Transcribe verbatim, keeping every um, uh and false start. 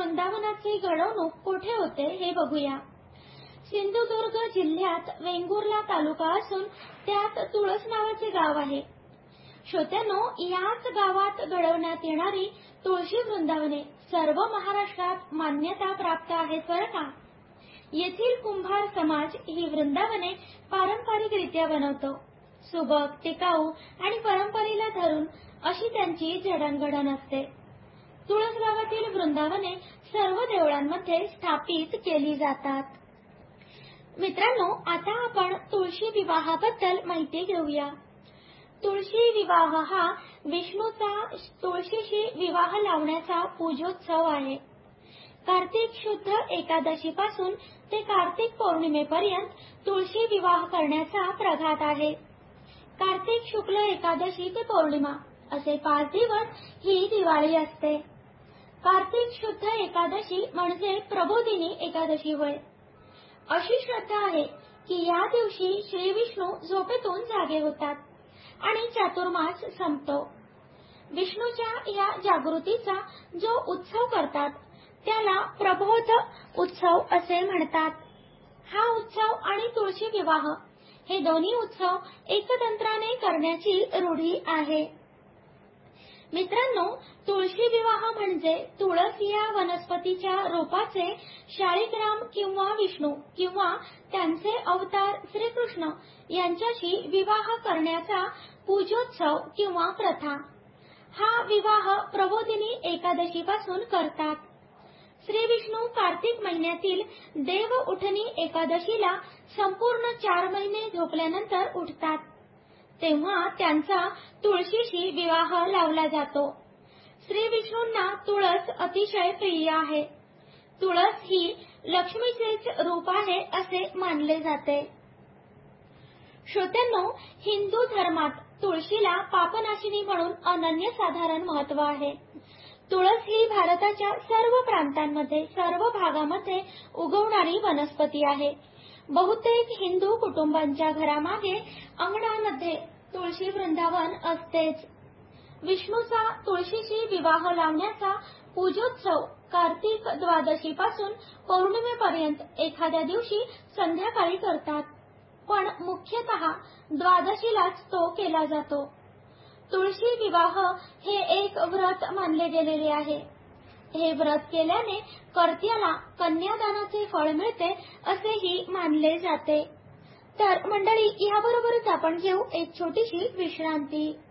वृंदावनाची घडवणूक कोठे होते हे बघूया. सिंधुदुर्ग जिल्ह्यात वेंगुर्ला तालुका असून त्यात तुळस नावाचे गाव आहे. श्रोत्यांनो, याच गावात घडवण्यात येणारी तुळशी वृंदावने सर्व महाराष्ट्रात मान्यता प्राप्त आहेत बरं का. येथील कुंभार समाज ही वृंदावने पारंपरिकरित्या बनवतो. सुबक, टिकाऊ आणि परंपरेला धरून अशी त्यांची जडणघडण असते. तुळस गावातील वृंदावने सर्व देवळांमध्ये स्थापित केली जातात. मित्रांनो, आता आपण तुळशी विवाहाबद्दल माहिती घेऊया. तुळशी विवाह हा विष्णूचा तुळशीशी विवाह लावण्याचा पूजोत्सव आहे. कार्तिक शुद्ध एकादशी पासून ते कार्तिक पौर्णिमेपर्यंत तुळशी विवाह करण्याचा प्रघात आहे. कार्तिक शुक्ल एकादशी ते पौर्णिमा असे पाच दिवस ही दिवाळी असते. कार्तिक शुद्ध एकादशी म्हणजे प्रबोधिनी एकादशी होय. अशी श्रद्धा आहे की या दिवशी श्री विष्णू झोपेतून जागे होतात आणि चातुर्मास संपतो. विष्णूच्या या जागृतीचा जो उत्सव करतात त्याला प्रबोध उत्सव असे म्हणतात. हा उत्सव आणि तुळशी विवाह हे दोन्ही उत्सव एकतंत्राने करण्याची रूढी आहे. मित्रांनो, तुळशी विवाह म्हणजे तुळस या वनस्पतीच्या रोपाचे शाळिग्राम किंवा विष्णू किंवा त्यांचे अवतार श्रीकृष्ण यांच्याशी विवाह करण्याचा पूजोत्सव किंवा प्रथा. हा विवाह प्रबोधिनी एकादशी पासून करतात. श्री विष्णू कार्तिक महिन्यातील देव उठणी एकादशीला संपूर्ण चार महिने झोपल्यानंतर उठतात. तेव्हा त्यांचा तुळशीशी विवाह लावला जातो. श्री विष्णूंना तुळस अतिशय प्रिय आहे. तुळस ही लक्ष्मीचेच रूप आहे असे मानले जाते. श्रोत्यांनो, हिंदू धर्मात तुळशीला पापनाशिनी म्हणून अनन्यसाधारण महत्त्व आहे. तुळस ही भारताच्या सर्व प्रांतांमध्ये सर्व भागामध्ये उगवणारी वनस्पती आहे. बहुतेक हिंदू कुटुंबांच्या घरामागे अंगणामध्ये तुळशी वृंदावन असतेच. विष्णूचा तुळशीशी विवाह लावण्याचा पूजोत्सव कार्तिक द्वादशी पासून पौर्णिमेपर्यंत एखाद्या दिवशी संध्याकाळी करतात, पण मुख्यतः द्वादशीलाच तो केला जातो. तुळशी विवाह हे एक व्रत मानले गेलेले आहे. हे व्रत केल्याने कर्त्याला कन्यादानाचे फळ मिळते असेही मानले जाते. तर मंडळी, याबरोबरच आपण घेऊ एक छोटीशी विश्रांती.